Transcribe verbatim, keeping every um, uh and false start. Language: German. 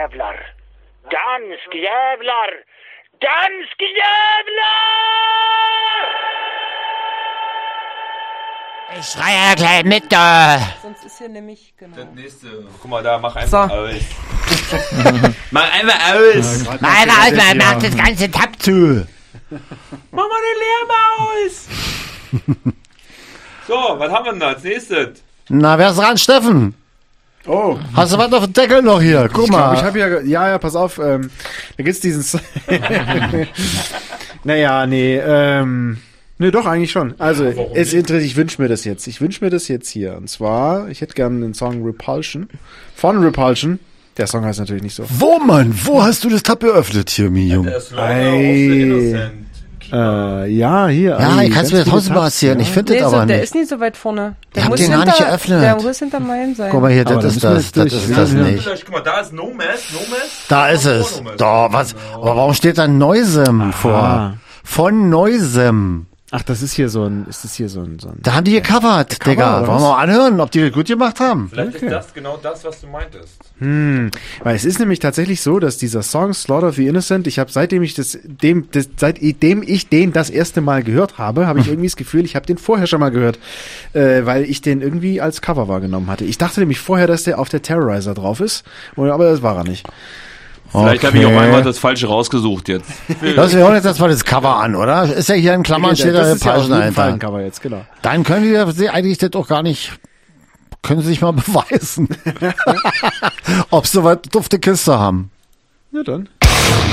jävlar. Dansk jävlar. Dansk jävlar! Ich schreie ja gleich mit, da. Sonst ist hier nämlich, genau. Das nächste. Guck mal, da, mach einfach so. Aus. Mach einfach aus. Ja, mach einfach aus, man macht das ganze Tab zu. Mach mal den Lärm aus. So, was haben wir denn da als nächstes? Na, wer ist dran, Steffen? Oh. Hast du was auf dem Deckel noch hier? Guck ich mal. Glaub, ich habe ja, ja, ja, pass auf, ähm, da gibt's diesen, naja, nee, ähm, nee, doch, eigentlich schon. Also, ja, es interessiert, ich wünsche mir das jetzt. Ich wünsche mir das jetzt hier. Und zwar, ich hätte gerne den Song Repulsion. Von Repulsion. Der Song heißt natürlich nicht so. Wo, Mann? Wo hast du das Tab geöffnet hier, mi Junge? Äh, ja, hier. Ja, ich kann es mir trotzdem mal erzählen. Ich finde nee, das so, aber der nicht. ist nicht so weit vorne. Der ich hab muss den hinter, gar nicht geöffnet. Der muss hinter meinem sein. Guck mal hier, das ist das. Das ist das nicht. Guck mal, da ist No Mess, No Mess. Da ist es. Da, was? Aber warum steht da Neusem vor? Von Neusem. Ach, das ist hier so ein, ist das hier so ein, so ein Da haben die gecovert, Cover, Digga. Wollen wir mal anhören, ob die das gut gemacht haben? Vielleicht Okay. ist das genau das, was du meintest. Hm, weil es ist nämlich tatsächlich so, dass dieser Song Slaughter of the Innocent, ich habe seitdem ich das, dem, das, seitdem ich den das erste Mal gehört habe, habe ich irgendwie das Gefühl, ich habe den vorher schon mal gehört, äh, weil ich den irgendwie als Cover wahrgenommen hatte. Ich dachte nämlich vorher, dass der auf der Terrorizer drauf ist, aber das war er nicht. Vielleicht okay. habe ich auch einmal das Falsche rausgesucht jetzt. Das wir hören jetzt erstmal das Cover an, oder? Ist ja hier in Klammern, steht da Repulsion dahinter. Ein Cover jetzt, genau. Dann können die eigentlich das doch gar nicht, können sie sich mal beweisen, ob sie was auf der Kiste haben. Ja, dann.